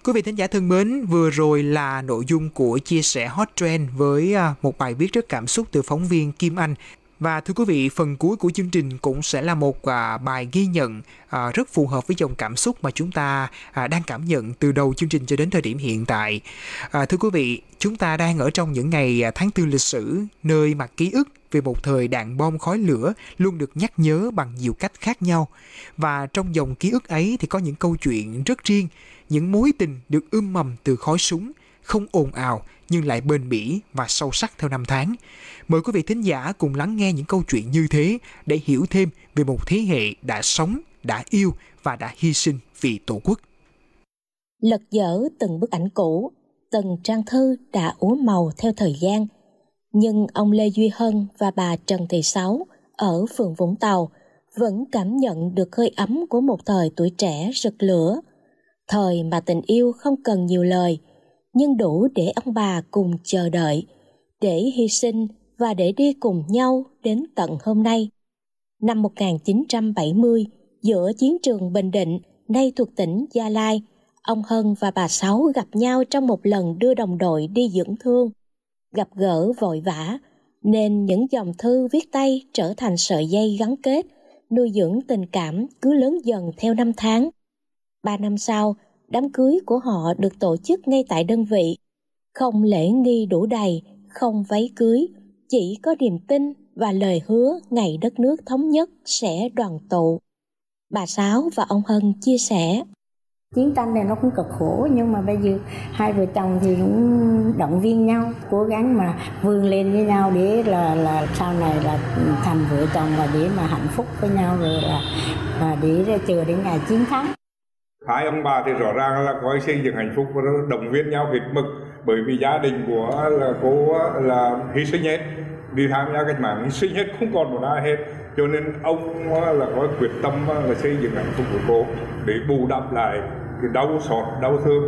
Quý vị thính giả thân mến, vừa rồi là nội dung của chia sẻ hot trend với một bài viết rất cảm xúc từ phóng viên Kim Anh. Và thưa quý vị, phần cuối của chương trình cũng sẽ là một bài ghi nhận rất phù hợp với dòng cảm xúc mà chúng ta đang cảm nhận từ đầu chương trình cho đến thời điểm hiện tại. Thưa quý vị, chúng ta đang ở trong những ngày tháng 4 lịch sử, nơi mà ký ức về một thời đạn bom khói lửa luôn được nhắc nhớ bằng nhiều cách khác nhau. Và trong dòng ký ức ấy thì có những câu chuyện rất riêng, những mối tình được mầm từ khói súng, không ồn ào nhưng lại bền bỉ và sâu sắc theo năm tháng. Mời quý vị thính giả cùng lắng nghe những câu chuyện như thế để hiểu thêm về một thế hệ đã sống, đã yêu và đã hy sinh vì Tổ quốc. Lật dở từng bức ảnh cũ, từng trang thư đã úa màu theo thời gian. Nhưng ông Lê Duy Hân và bà Trần Thị Sáu ở phường Vũng Tàu vẫn cảm nhận được hơi ấm của một thời tuổi trẻ rực lửa. Thời mà tình yêu không cần nhiều lời, nhưng đủ để ông bà cùng chờ đợi, để hy sinh và để đi cùng nhau đến tận hôm nay. Năm 1970, giữa chiến trường Bình Định, nay thuộc tỉnh Gia Lai, ông Hân và bà Sáu gặp nhau trong một lần đưa đồng đội đi dưỡng thương. Gặp gỡ vội vã, nên những dòng thư viết tay trở thành sợi dây gắn kết, nuôi dưỡng tình cảm cứ lớn dần theo năm tháng. 3 năm sau, đám cưới của họ được tổ chức ngay tại đơn vị. Không lễ nghi đủ đầy, không váy cưới, chỉ có niềm tin và lời hứa ngày đất nước thống nhất sẽ đoàn tụ. Bà Sáu và ông Hân chia sẻ. Chiến tranh này nó cũng cực khổ, nhưng mà bây giờ hai vợ chồng thì cũng động viên nhau, cố gắng mà vươn lên với nhau để là sau này là thành vợ chồng và để mà hạnh phúc với nhau, rồi là để chờ đến ngày chiến thắng. Hai ông bà thì rõ ràng là có xây dựng hạnh phúc và động viên nhau hết mực, bởi vì gia đình của là cô là hy sinh hết, đi tham gia cách mạng hy sinh hết, không còn một ai hết, cho nên ông là có quyết tâm là xây dựng hạnh phúc của cô để bù đắp lại cái đau xót, đau thương.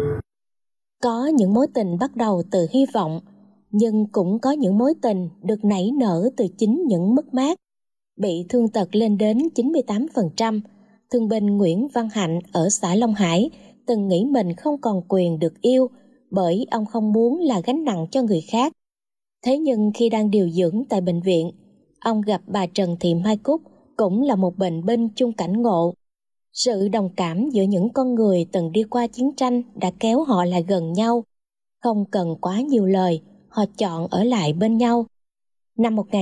Có những mối tình bắt đầu từ hy vọng, nhưng cũng có những mối tình được nảy nở từ chính những mất mát. Bị thương tật lên đến 98%, thương binh Nguyễn Văn Hạnh ở xã Long Hải từng nghĩ mình không còn quyền được yêu bởi ông không muốn là gánh nặng cho người khác. Thế nhưng khi đang điều dưỡng tại bệnh viện, ông gặp bà Trần Thị Mai Cúc, cũng là một bệnh binh chung cảnh ngộ. Sự đồng cảm giữa những con người từng đi qua chiến tranh đã kéo họ lại gần nhau. Không cần quá nhiều lời, họ chọn ở lại bên nhau. Năm